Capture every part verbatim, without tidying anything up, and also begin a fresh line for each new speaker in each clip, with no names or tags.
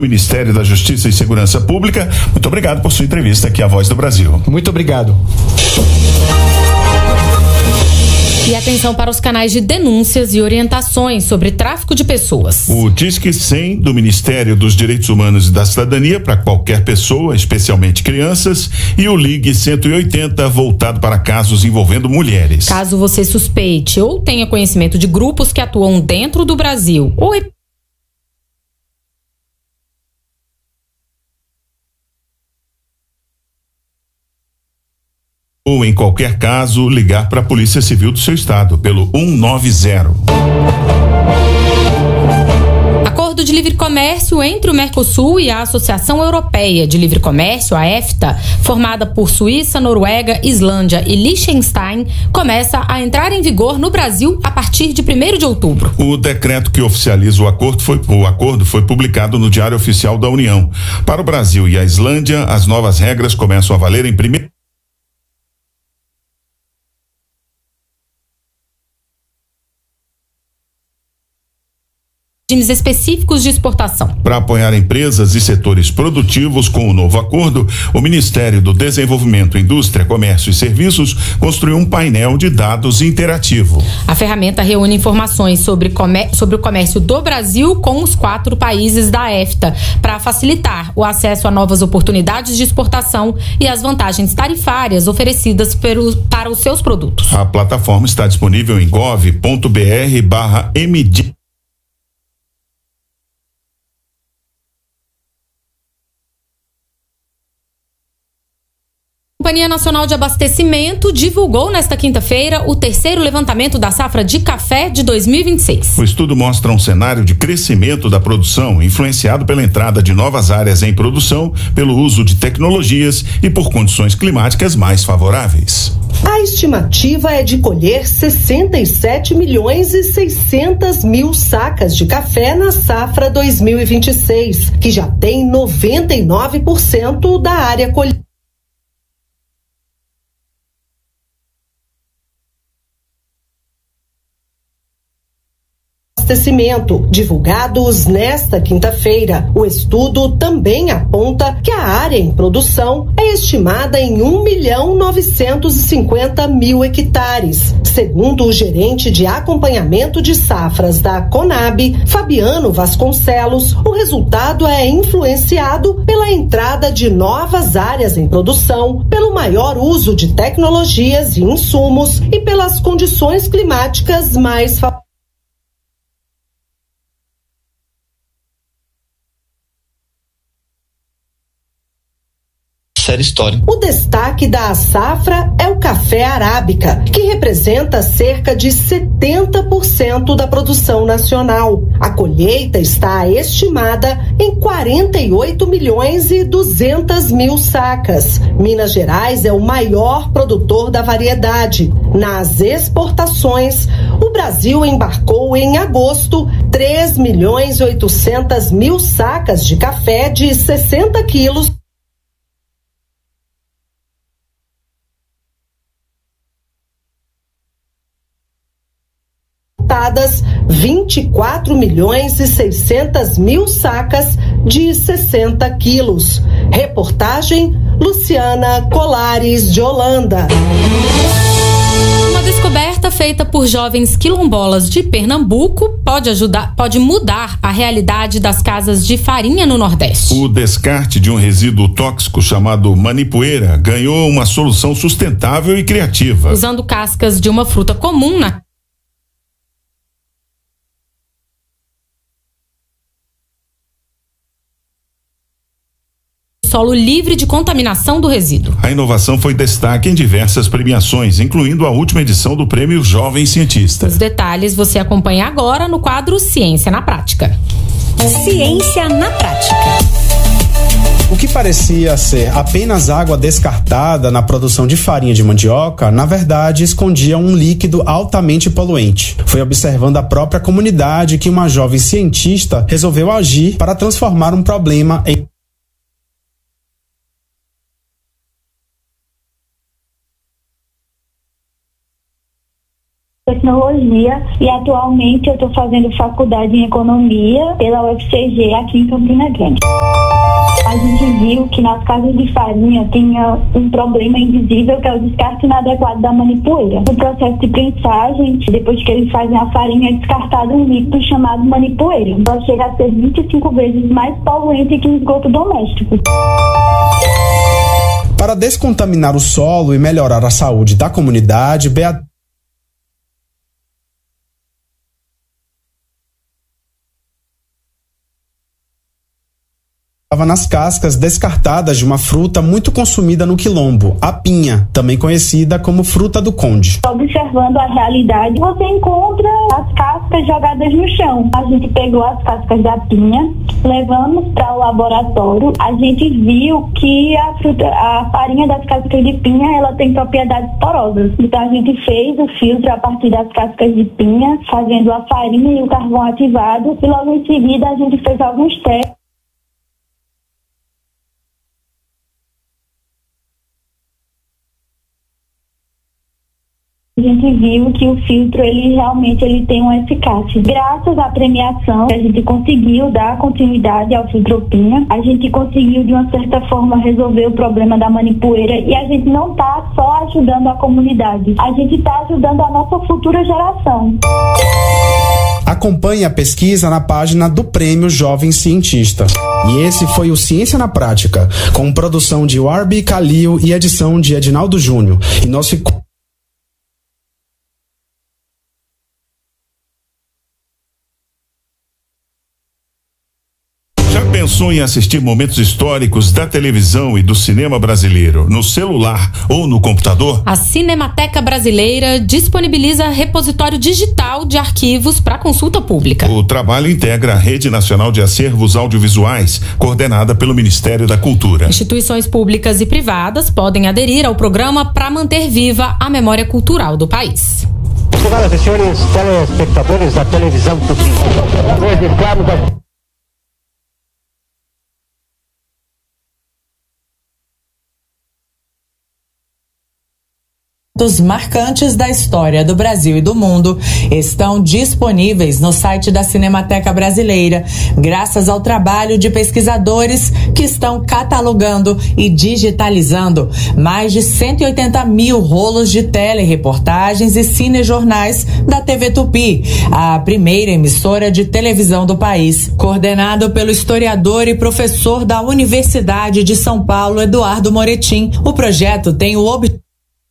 Ministério da Justiça e Segurança Pública. Muito obrigado por sua entrevista aqui à Voz do Brasil.
Muito obrigado.
E atenção para os canais de denúncias e orientações sobre tráfico de pessoas.
O Disque cem do Ministério dos Direitos Humanos e da Cidadania para qualquer pessoa, especialmente crianças, e o Ligue cento e oitenta voltado para casos envolvendo mulheres.
Caso você suspeite ou tenha conhecimento de grupos que atuam dentro do Brasil ou
ou em qualquer caso, ligar para a Polícia Civil do seu estado pelo um nove zero.
Acordo de livre comércio entre o Mercosul e a Associação Europeia de Livre Comércio, a EFTA, formada por Suíça, Noruega, Islândia e Liechtenstein, começa a entrar em vigor no Brasil a partir de primeiro de outubro.
O decreto que oficializa o acordo foi, o acordo foi publicado no Diário Oficial da União. Para o Brasil e a Islândia, as novas regras começam a valer em primeiro
específicos de exportação.
Para apoiar empresas e setores produtivos com o novo acordo, o Ministério do Desenvolvimento, Indústria, Comércio e Serviços construiu um painel de dados interativo.
A ferramenta reúne informações sobre, comér- sobre o comércio do Brasil com os quatro países da EFTA, para facilitar o acesso a novas oportunidades de exportação e as vantagens tarifárias oferecidas pelos, para os seus produtos.
A plataforma está disponível em gov ponto br barra md.
A Companhia Nacional de Abastecimento divulgou nesta quinta-feira o terceiro levantamento da safra de café de dois mil e vinte e seis.
O estudo mostra um cenário de crescimento da produção, influenciado pela entrada de novas áreas em produção, pelo uso de tecnologias e por condições climáticas mais favoráveis.
A estimativa é de colher sessenta e sete milhões e seiscentas mil sacas de café na safra dois mil e vinte e seis, que já tem noventa e nove por cento da área colhida. Abastecimento, divulgados nesta quinta-feira. O estudo também aponta que a área em produção é estimada em um milhão novecentos e cinquenta mil hectares. Segundo o gerente de acompanhamento de safras da Conab, Fabiano Vasconcelos, o resultado é influenciado pela entrada de novas áreas em produção, pelo maior uso de tecnologias e insumos e pelas condições climáticas mais favoráveis.
História.
O destaque da safra é o café arábica, que representa cerca de setenta por cento da produção nacional. A colheita está estimada em quarenta e oito milhões e duzentas mil sacas. Minas Gerais é o maior produtor da variedade. Nas exportações, o Brasil embarcou em agosto três milhões e oitocentas mil sacas de café de sessenta quilos. vinte e quatro milhões e seiscentas mil sacas de sessenta quilos. Reportagem Luciana Colares de Holanda.
Uma descoberta feita por jovens quilombolas de Pernambuco pode ajudar, pode mudar a realidade das casas de farinha no Nordeste.
O descarte de um resíduo tóxico chamado manipoeira ganhou uma solução sustentável e criativa.
Usando cascas de uma fruta comum na solo livre de contaminação do resíduo.
A inovação foi destaque em diversas premiações, incluindo a última edição do Prêmio Jovem Cientista.
Os detalhes você acompanha agora no quadro Ciência na Prática.
Ciência na Prática.
O que parecia ser apenas água descartada na produção de farinha de mandioca, na verdade escondia um líquido altamente poluente. Foi observando a própria comunidade que uma jovem cientista resolveu agir para transformar um problema em
tecnologia e atualmente eu estou fazendo faculdade em economia pela U F C G aqui em Campina Grande. A gente viu que nas casas de farinha tinha um problema invisível, que é o descarte inadequado da manipoeira. No processo de prensagem, depois que eles fazem a farinha, é descartado um líquido chamado manipoeira. Ela chega a ser vinte e cinco vezes mais poluente que o esgoto doméstico.
Para descontaminar o solo e melhorar a saúde da comunidade, Beatriz nas cascas descartadas de uma fruta muito consumida no quilombo, a pinha, também conhecida como fruta do conde.
Observando a realidade, você encontra as cascas jogadas no chão. A gente pegou as cascas da pinha, levamos para o laboratório, a gente viu que a, fruta, a farinha das cascas de pinha, ela tem propriedades porosas. Então a gente fez o filtro a partir das cascas de pinha, fazendo a farinha e o carvão ativado, e logo em seguida a gente fez alguns testes. A gente viu que o filtro, ele realmente ele tem uma eficácia. Graças à premiação, a gente conseguiu dar continuidade ao filtro pinha. A gente conseguiu, de uma certa forma, resolver o problema da manipoeira. E a gente não está só ajudando a comunidade, a gente está ajudando a nossa futura geração.
Acompanhe a pesquisa na página do Prêmio Jovem Cientista. E esse foi o Ciência na Prática, com produção de Warby Calil e edição de Edinaldo Júnior. E nós ficamos
Pensou em assistir momentos históricos da televisão e do cinema brasileiro no celular ou no computador?
A Cinemateca Brasileira disponibiliza repositório digital de arquivos para consulta pública.
O trabalho integra a Rede Nacional de Acervos Audiovisuais, coordenada pelo Ministério da Cultura.
Instituições públicas e privadas podem aderir ao programa para manter viva a memória cultural do país.
Senhoras e senhores telespectadores da televisão Tupi, o declaro da
Os marcantes da história do Brasil e do mundo estão disponíveis no site da Cinemateca Brasileira, graças ao trabalho de pesquisadores que estão catalogando e digitalizando mais de cento e oitenta mil rolos de telereportagens e cinejornais da T V Tupi, a primeira emissora de televisão do país. Coordenado pelo historiador e professor da Universidade de São Paulo, Eduardo Moretim, o projeto tem o objetivo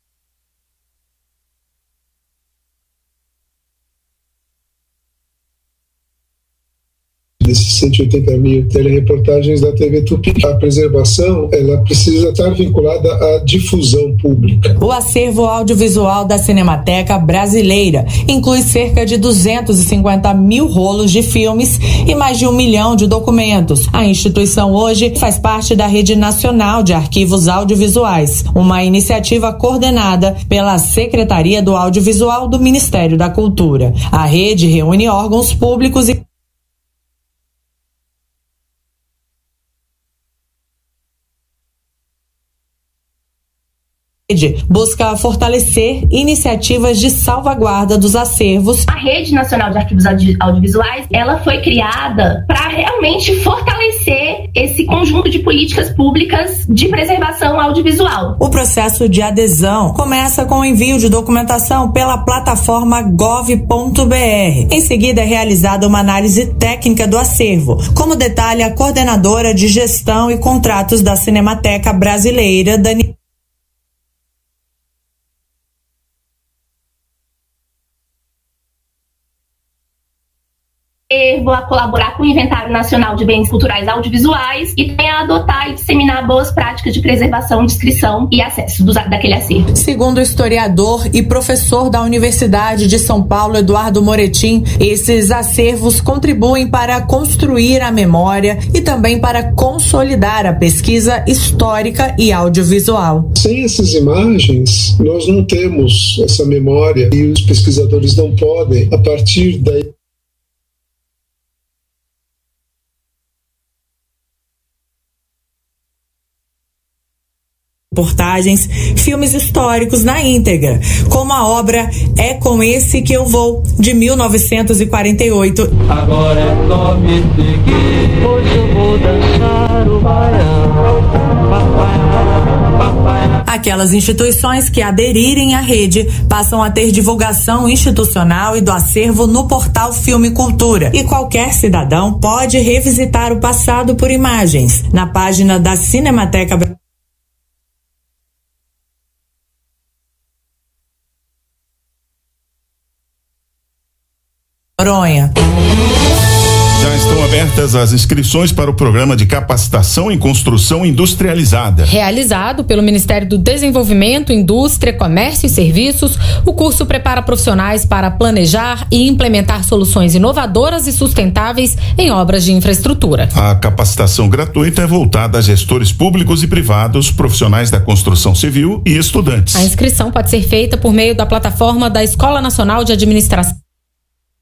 desses cento e oitenta mil telereportagens da T V Tupi. A preservação, ela precisa estar vinculada à difusão pública.
O acervo audiovisual da Cinemateca Brasileira inclui cerca de duzentos e cinquenta mil rolos de filmes e mais de um milhão de documentos. A instituição hoje faz parte da Rede Nacional de Arquivos Audiovisuais, uma iniciativa coordenada pela Secretaria do Audiovisual do Ministério da Cultura. A rede reúne órgãos públicos e busca fortalecer iniciativas de salvaguarda dos acervos.
A Rede Nacional de Arquivos Audiovisuais, ela foi criada para realmente fortalecer esse conjunto de políticas públicas de preservação audiovisual.
O processo de adesão começa com o envio de documentação pela plataforma gov ponto br. Em seguida é realizada uma análise técnica do acervo, como detalha a coordenadora de gestão e contratos da Cinemateca Brasileira, Dani.
A colaborar com o Inventário Nacional de Bens Culturais Audiovisuais e também a adotar e disseminar boas práticas de preservação, descrição e acesso dos, daquele acervo.
Segundo o historiador e professor da Universidade de São Paulo, Eduardo Moretim, esses acervos contribuem para construir a memória e também para consolidar a pesquisa histórica e audiovisual.
Sem essas imagens, nós não temos essa memória e os pesquisadores não podem, a partir daí,
reportagens, filmes históricos na íntegra, como a obra É Com Esse Que Eu Vou, de mil novecentos e quarenta e oito.
Agora é só me seguir, hoje eu vou dançar o baião.
Aquelas instituições que aderirem à rede passam a ter divulgação institucional e do acervo no portal Filme Cultura. E qualquer cidadão pode revisitar o passado por imagens na página da Cinemateca Brasileira. Noronha.
Já estão abertas as inscrições para o programa de capacitação em construção industrializada.
Realizado pelo Ministério do Desenvolvimento, Indústria, Comércio e Serviços, o curso prepara profissionais para planejar e implementar soluções inovadoras e sustentáveis em obras de infraestrutura.
A capacitação gratuita é voltada a gestores públicos e privados, profissionais da construção civil e estudantes.
A inscrição pode ser feita por meio da plataforma da Escola Nacional de Administração.